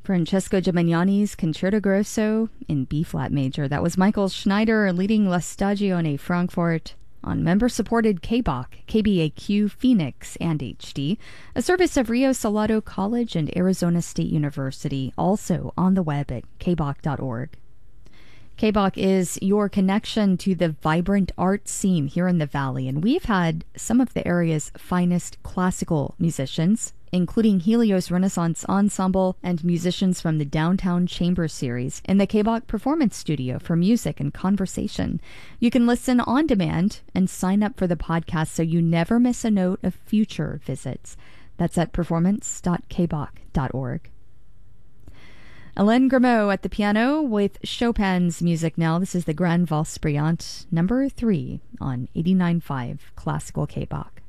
Francesco Gimignani's Concerto Grosso in B-flat major. That was Michael Schneider leading La Stagione Frankfurt on member-supported KBOK, KBAQ, Phoenix, and HD, a service of Rio Salado College and Arizona State University, also on the web at kbok.org. KBOK is your connection to the vibrant art scene here in the Valley, and we've had some of the area's finest classical musicians, including Helios Renaissance Ensemble and musicians from the Downtown Chamber Series in the KBOK Performance Studio for music and conversation. You can listen on demand and sign up for the podcast so you never miss a note of future visits. That's at performance.kbok.org. Hélène Grimaud at the piano with Chopin's music now. This is the Grand Valse Brillante, number 3 on 89.5 Classical KBOK.